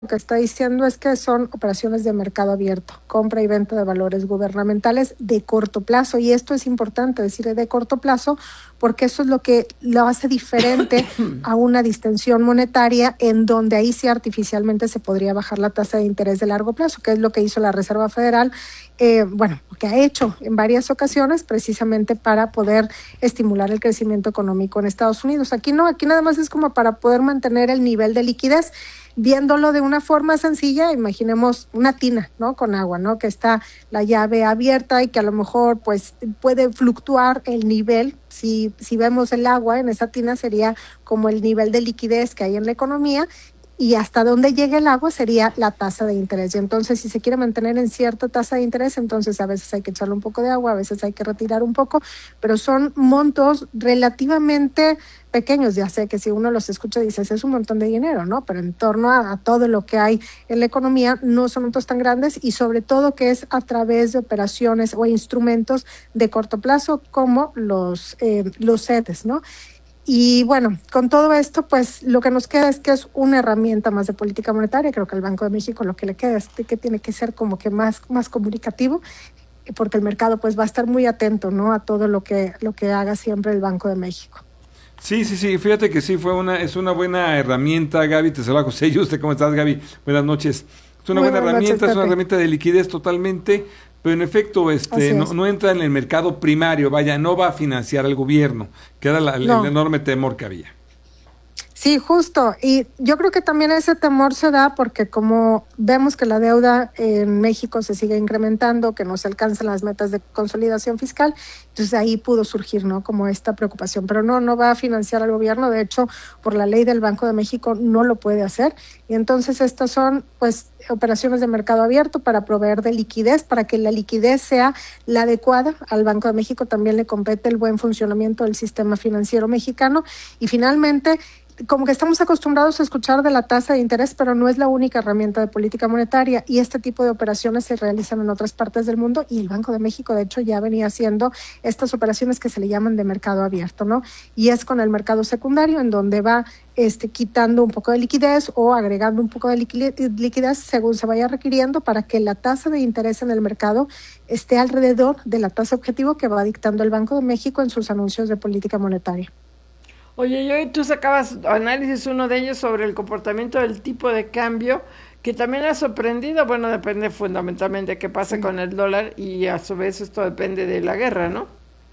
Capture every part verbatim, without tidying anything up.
Lo que está diciendo es que son operaciones de mercado abierto, compra y venta de valores gubernamentales de corto plazo. Y esto es importante decir de corto plazo, porque eso es lo que lo hace diferente a una distensión monetaria, en donde ahí sí artificialmente se podría bajar la tasa de interés de largo plazo, que es lo que hizo la Reserva Federal, eh, bueno, que ha hecho en varias ocasiones precisamente para poder estimular el crecimiento económico en Estados Unidos. Aquí no, aquí nada más es como para poder mantener el nivel de liquidez. Viéndolo de una forma sencilla, imaginemos una tina, ¿no? Con agua, ¿no? Que está la llave abierta y que a lo mejor pues puede fluctuar el nivel. Si, si vemos el agua en esa tina, sería como el nivel de liquidez que hay en la economía, y hasta donde llegue el agua sería la tasa de interés. Y entonces, si se quiere mantener en cierta tasa de interés, entonces a veces hay que echarle un poco de agua, a veces hay que retirar un poco, pero son montos relativamente pequeños. Ya sé que si uno los escucha dices, es un montón de dinero, ¿no? Pero en torno a, a todo lo que hay en la economía, no son montos tan grandes, y sobre todo que es a través de operaciones o instrumentos de corto plazo como los, eh, los C E T E S, ¿no? Y bueno, con todo esto, pues lo que nos queda es que es una herramienta más de política monetaria. Creo que al Banco de México lo que le queda es que tiene que ser como que más, más comunicativo, porque el mercado pues va a estar muy atento, ¿no? A todo lo que, lo que haga siempre el Banco de México. Sí, sí, sí, fíjate que sí, fue una, es una buena herramienta, Gaby. Te saluda José Yuste, ¿cómo estás, Gaby? Buenas noches. Es una Muy buena buenas herramienta, noches, es una Pepe. herramienta de liquidez totalmente, pero en efecto este no, no entra en el mercado primario, vaya, no va a financiar al gobierno, que era la, No. el enorme temor que había. Sí, justo. Y yo creo que también ese temor se da porque como vemos que la deuda en México se sigue incrementando, que no se alcanzan las metas de consolidación fiscal, entonces ahí pudo surgir, ¿no? Como esta preocupación. Pero no, no va a financiar al gobierno. De hecho, por la ley del Banco de México no lo puede hacer. Y entonces estas son, pues, operaciones de mercado abierto para proveer de liquidez, para que la liquidez sea la adecuada. Al Banco de México también le compete el buen funcionamiento del sistema financiero mexicano. Y finalmente, como que estamos acostumbrados a escuchar de la tasa de interés, pero no es la única herramienta de política monetaria, y este tipo de operaciones se realizan en otras partes del mundo, y el Banco de México de hecho ya venía haciendo estas operaciones que se le llaman de mercado abierto, ¿no? Y es con el mercado secundario en donde va este, quitando un poco de liquidez o agregando un poco de liquidez según se vaya requiriendo, para que la tasa de interés en el mercado esté alrededor de la tasa objetivo que va dictando el Banco de México en sus anuncios de política monetaria. Oye, y hoy tú sacabas análisis, uno de ellos sobre el comportamiento del tipo de cambio, que también ha sorprendido. Bueno, depende fundamentalmente de qué pasa sí. con el dólar, y a su vez esto depende de la guerra, ¿no?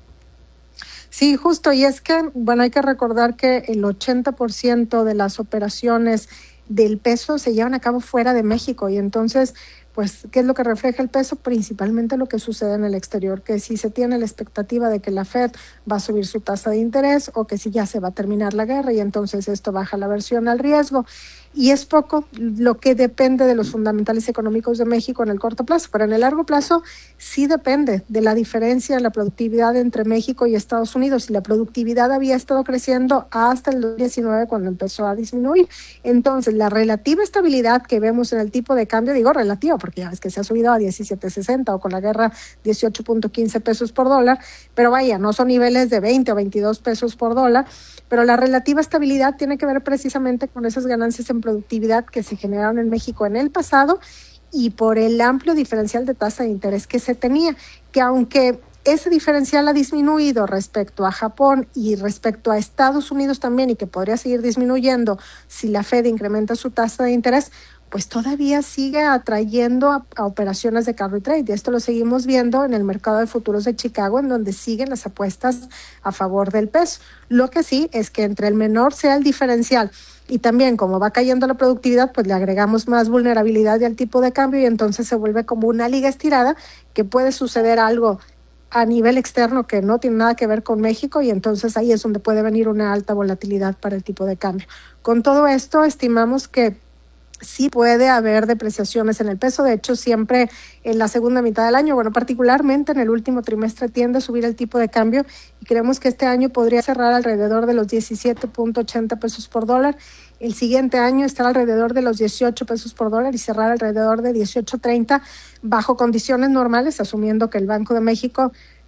Sí, justo, y es que, bueno, hay que recordar que el ochenta por ciento de las operaciones del peso se llevan a cabo fuera de México, y entonces, pues, ¿qué es lo que refleja el peso? Principalmente lo que sucede en el exterior, que si se tiene la expectativa de que la Fed va a subir su tasa de interés, o que si ya se va a terminar la guerra, y entonces esto baja la aversión al riesgo. Y es poco lo que depende de los fundamentales económicos de México en el corto plazo, pero en el largo plazo sí depende de la diferencia en la productividad entre México y Estados Unidos, y la productividad había estado creciendo hasta el dos mil diecinueve cuando empezó a disminuir. Entonces, la relativa estabilidad que vemos en el tipo de cambio, digo relativa porque ya ves que se ha subido a diecisiete sesenta, o con la guerra dieciocho punto quince pesos por dólar, pero vaya, no son niveles de veinte o veintidós pesos por dólar, pero la relativa estabilidad tiene que ver precisamente con esas ganancias en productividad que se generaron en México en el pasado, y por el amplio diferencial de tasa de interés que se tenía, que aunque ese diferencial ha disminuido respecto a Japón y respecto a Estados Unidos también, y que podría seguir disminuyendo si la Fed incrementa su tasa de interés, pues todavía sigue atrayendo a, a operaciones de carry trade, y esto lo seguimos viendo en el mercado de futuros de Chicago, en donde siguen las apuestas a favor del peso. Lo que sí es que entre el menor sea el diferencial, y también como va cayendo la productividad, pues le agregamos más vulnerabilidad al tipo de cambio, y entonces se vuelve como una liga estirada, que puede suceder algo a nivel externo que no tiene nada que ver con México, y entonces ahí es donde puede venir una alta volatilidad para el tipo de cambio. Con todo esto, estimamos que sí puede haber depreciaciones en el peso. De hecho, siempre en la segunda mitad del año, bueno, particularmente en el último trimestre, tiende a subir el tipo de cambio, y creemos que este año podría cerrar alrededor de los diecisiete punto ochenta pesos por dólar. El siguiente año estar alrededor de los dieciocho pesos por dólar y cerrar alrededor de dieciocho treinta, bajo condiciones normales, asumiendo que el Banco de México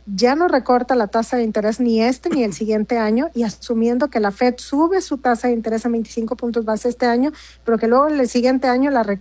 ya no recorta la tasa de interés ni este ni el siguiente año, y asumiendo que la Fed sube su tasa de interés a veinticinco puntos base este año, pero que luego el siguiente año la recorta